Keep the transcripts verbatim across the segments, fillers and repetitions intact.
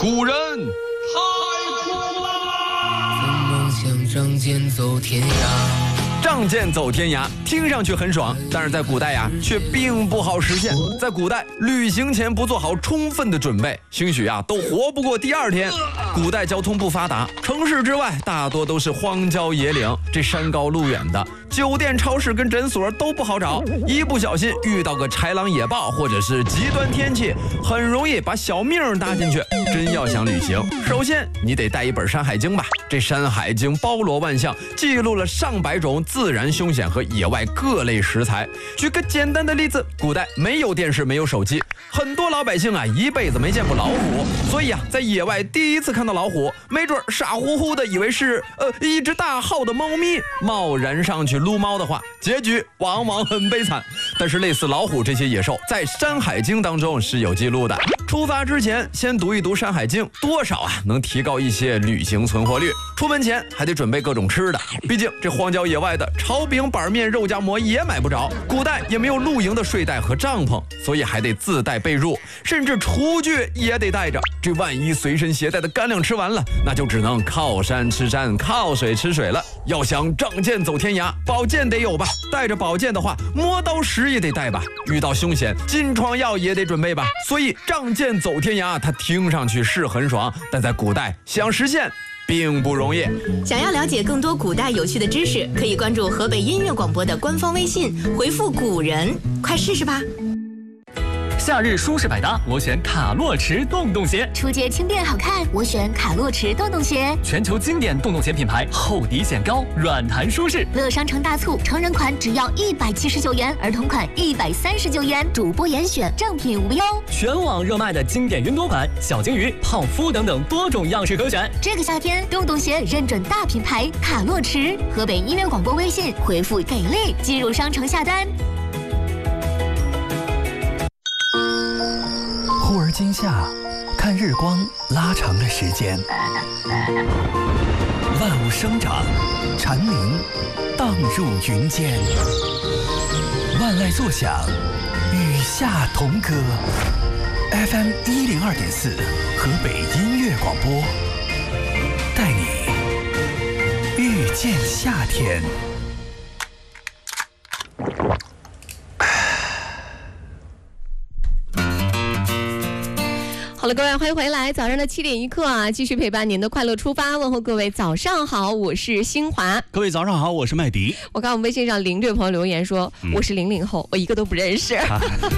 古人太苦啦！ 怎梦想仗剑走天涯。 仗剑走天涯听上去很爽，但是在古代呀，却并不好实现。在古代，旅行前不做好充分的准备，兴许啊都活不过第二天。古代交通不发达，城市之外大多都是荒郊野岭，这山高路远的，酒店、超市跟诊所都不好找，一不小心遇到个豺狼野豹或者是极端天气，很容易把小命搭进去。真要想旅行，首先你得带一本《山海经》吧。这《山海经》包罗万象，记录了上百种自然凶险和野外各类食材。举个简单的例子，古代没有电视，没有手机，很多老百姓啊一辈子没见过老虎，所以啊在野外第一次看到老虎，没准傻乎乎的以为是呃一只大号的猫咪，贸然上去撸猫的话，结局往往很悲惨。但是类似老虎这些野兽，在《山海经》当中是有记录的。出发之前先读一读《山海经》，多少啊能提高一些旅行存活率。出门前还得准备各种吃的，毕竟这荒郊野外的炒饼、板面、肉夹馍也买不着，古代也没有露营的睡袋和帐篷，所以还得自带被褥，甚至厨具也得带着。这万一随身携带的干粮吃完了，那就只能靠山吃山，靠水吃水了。要想仗剑走天涯，宝剑得有吧？带着宝剑的话，磨刀石也得带吧？遇到凶险，金疮药也得准备吧？所以仗剑走天涯，它听上去是很爽，但在古代想实现并不容易。 想要了解更多古代有趣的知识，可以关注河北音乐广播的官方微信，回复古人，快试试吧。 夏日舒适百搭，我选卡洛驰洞洞鞋。 出街轻便好看，我选卡洛驰洞洞鞋。 全球经典洞洞鞋品牌，厚底显高，软弹舒适。 乐商城大促，成人款只要一百七十九元，儿童款一百三十九元，主播严选，正品无忧。 全网热卖的经典云朵款、小金鱼、泡芙等等多种样式可选。 这个夏天，洞洞鞋认准大品牌卡洛驰。河北音乐广播微信回复给力，进入商城下单。 忽而今夏，看日光拉长了时间，万物生长，蝉鸣荡入云间，万籁作响，与夏同歌。F M 一零二点四，河北音乐广播，带你遇见夏天。 好了，各位欢迎回来，早上的七点一刻啊，继续陪伴您的快乐出发，问候各位早上好，我是新华。 各位早上好，我是麦迪。 我看我们微信上林这位朋友留言说、嗯、我是零零后，我一个都不认识。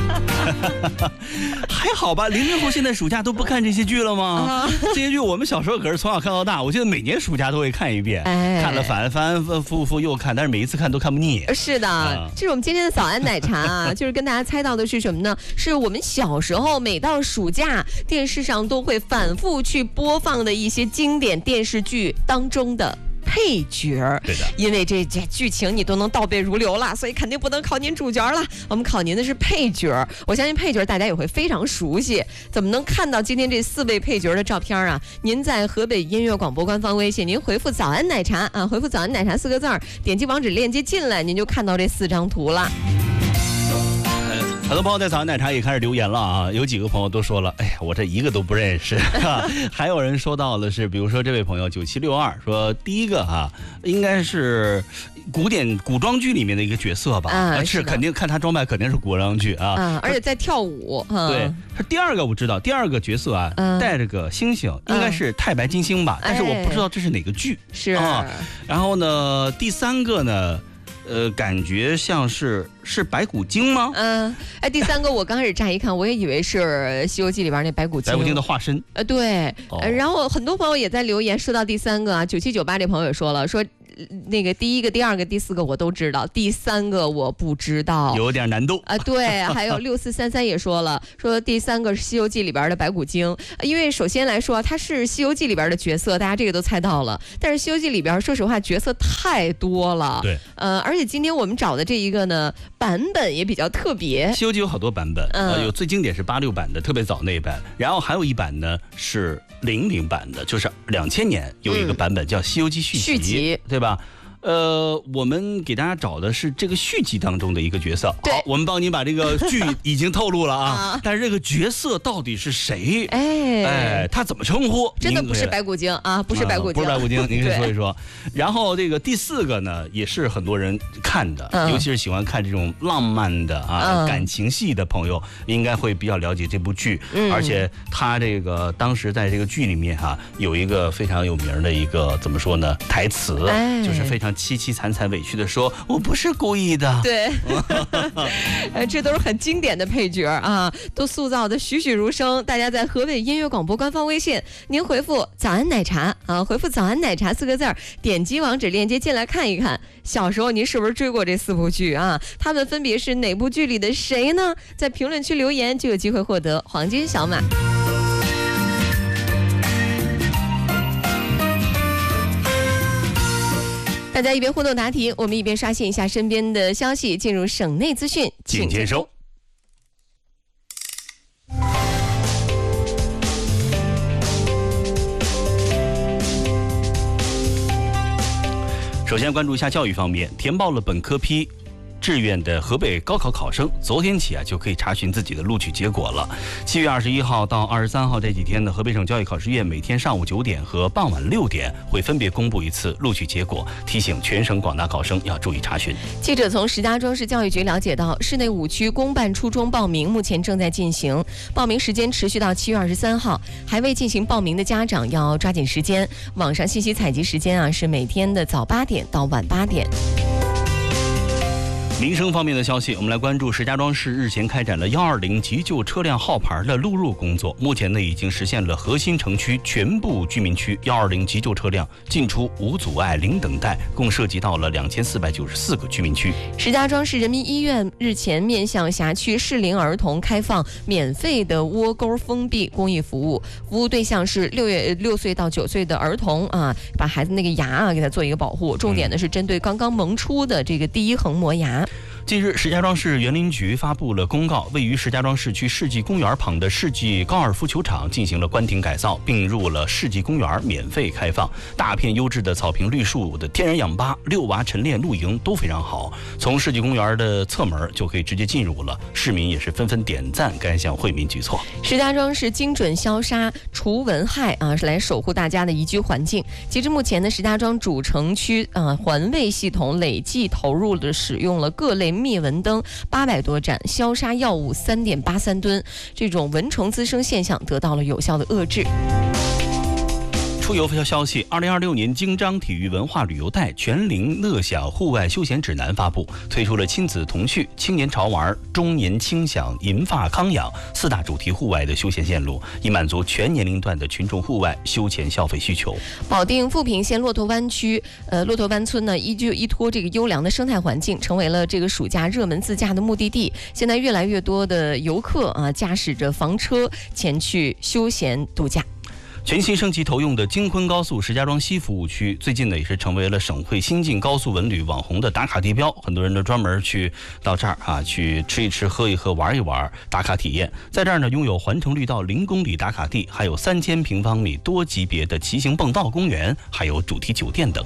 还好吧，零零后现在暑假都不看这些剧了吗？啊、这些剧我们小时候可是从小看到大，我记得每年暑假都会看一遍，哎、看了反反复复又看，但是每一次看都看不腻。 是的，啊、这是我们今天的早安奶茶啊，就是跟大家猜到的是什么呢？是我们小时候每到暑假电视上都会反复去播放的一些经典电视剧当中的配角。 对的， 因为这这剧情你都能倒背如流了，所以肯定不能考您主角了，我们考您的是配角。我相信配角大家也会非常熟悉，怎么能看到今天这四位配角的照片啊？您在河北音乐广播官方微信，您回复早安奶茶啊，回复早安奶茶四个字儿，点击网址链接进来，您就看到这四张图了。 很多朋友在早安奶茶也开始留言了啊，有几个朋友都说了，哎呀，我这一个都不认识。还有人说到的是，比如说这位朋友九七六二说，第一个哈、啊，应该是古典古装剧里面的一个角色吧？啊，是肯定看他装扮肯定是古装剧啊， 啊而且在跳舞。啊、 对，他第二个我知道，第二个角色啊，嗯、带着个星星，应该是太白金星吧？嗯、但是我不知道这是哪个剧。 是啊，然后呢，第三个呢？呃，感觉像是是白骨精吗？ 嗯，哎，第三个我刚开始乍一看，我也以为是《西游记》里边那白骨精， 白骨精的化身。 呃，对，哦、然后很多朋友也在留言说到第三个啊，九七九八这朋友也说了，说那个第一个、第二个、第四个我都知道，第三个我不知道， 有点难度啊、呃。对，还有六四三三也说了，说第三个是《西游记》里边的白骨精，因为首先来说他是《西游记》里边的角色，大家这个都猜到了，但是《西游记》里边说实话角色太多了， 对， 呃，而且今天我们找的这一个呢版本也比较特别，《 西游记》有好多版本，嗯、呃，有最经典是八六版的，特别早那一版，然后还有一版呢是零零版的，就是两千年有一个版本叫《西游记续集》， 续集对吧？ 呃，我们给大家找的是这个续集当中的一个角色。 对， 好，我们帮您把这个剧已经透露了啊，但是这个角色到底是谁？ 哎哎，他怎么称呼？ 真的不是白骨精啊，不是白骨精， 啊、不是白骨精，您可以说一说。然后这个第四个呢，也是很多人看的，嗯、尤其是喜欢看这种浪漫的啊、嗯、感情戏的朋友，应该会比较了解这部剧。嗯、而且他这个当时在这个剧里面哈、啊，有一个非常有名的一个怎么说呢台词，哎、就是非常凄凄惨惨委屈的说：“我不是故意的。” 对，呃，这都是很经典的配角啊，都塑造的栩栩如生。大家在河北音乐广播官方微信，您回复“早安奶茶”啊，回复“早安奶茶”四个字儿，点击网址链接进来看一看。小时候您是不是追过这四部剧啊？他们分别是哪部剧里的谁呢？在评论区留言就有机会获得黄金小马。大家一边互动答题，我们一边刷新一下身边的消息，进入省内资讯， 请接收。首先关注一下教育方面，填报了本科批志愿的河北高考考生，昨天起啊就可以查询自己的录取结果了。七月二十一号到二十三号这几天呢，河北省教育考试院每天上午九点和傍晚六点会分别公布一次录取结果，提醒全省广大考生要注意查询。 记者从石家庄市教育局了解到，市内五区公办初中报名目前正在进行，报名时间持续到七月二十三号，还未进行报名的家长要抓紧时间。网上信息采集时间啊是每天的早八点到晚八点。 民生方面的消息，我们来关注石家庄市日前开展了幺二零急救车辆号牌的录入工作，目前呢已经实现了核心城区全部居民区幺二零急救车辆进出无阻碍、零等待，共涉及到了两千四百九十四个居民区。 石家庄市人民医院日前面向辖区适龄儿童开放免费的窝沟封闭公益服务，服务对象是六月六岁到九岁的儿童啊，把孩子那个牙啊给他做一个保护，重点呢是针对刚刚萌出的这个第一横膜牙。 近日，石家庄市园林局发布了公告，位于石家庄市区世纪公园旁的世纪高尔夫球场进行了关停改造，并入了世纪公园免费开放。大片优质的草坪绿树的天然氧吧、遛娃晨练露营都非常好，从世纪公园的侧门就可以直接进入了。市民也是纷纷点赞该项惠民举措。 石家庄市精准消杀除蚊害啊，是来守护大家的宜居环境。截至目前呢，石家庄主城区啊环卫系统累计投入的使用了各类灭蚊灯八百多盏，消杀药物三点八三吨，这种蚊虫滋生现象得到了有效的遏制。 出游消息，二零二六年京张体育文化旅游带全龄乐享户外休闲指南发布，推出了亲子童趣、青年潮玩、中年轻享、银发康养四大主题户外的休闲线路，以满足全年龄段的群众户外休闲消费需求。 保定富平县骆驼湾区，呃，骆驼湾村呢，依据依托这个优良的生态环境，成为了这个暑假热门自驾的目的地。现在越来越多的游客啊，驾驶着房车前去休闲度假。 全新升级投用的京昆高速石家庄西服务区，最近呢也是成为了省会新晋高速文旅网红的打卡地标，很多人都专门去到这儿啊，去吃一吃、喝一喝、玩一玩，打卡体验。在这儿呢，拥有环城绿道零公里打卡地，还有三千平方米多级别的骑行蹦道公园，还有主题酒店等。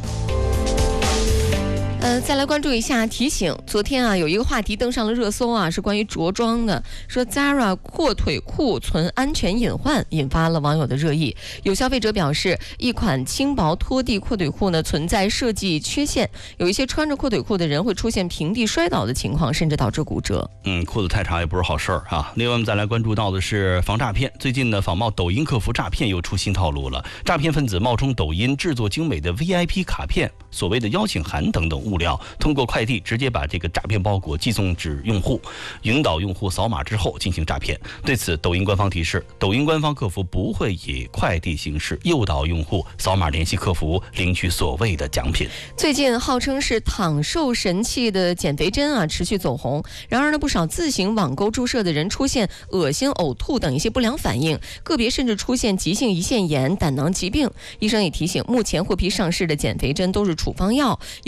呃，再来关注一下提醒，昨天啊有一个话题登上了热搜啊，是关于着装的，说 Zara 阔腿裤存安全隐患，引发了网友的热议。有消费者表示，一款轻薄拖地阔腿裤呢存在设计缺陷，有一些穿着阔腿裤的人会出现平地摔倒的情况，甚至导致骨折。 嗯，裤子太长也不是好事儿啊。另外我们再来关注到的是防诈骗，最近呢仿冒抖音客服诈骗又出新套路了，诈骗分子冒充抖音制作精美的 V I P 卡片、所谓的邀请函等等物料，通过快递直接把这个诈骗包裹寄送至用户，引导用户扫码之后进行诈骗。对此，抖音官方提示，抖音官方客服不会以快递形式诱导用户扫码联系客服领取所谓的奖品。 最近号称是躺瘦神器的减肥针啊持续走红，然而呢不少自行网购注射的人出现恶心、呕吐等一些不良反应，个别甚至出现急性胰腺炎、胆囊疾病。医生也提醒，目前获批上市的减肥针都是处方药。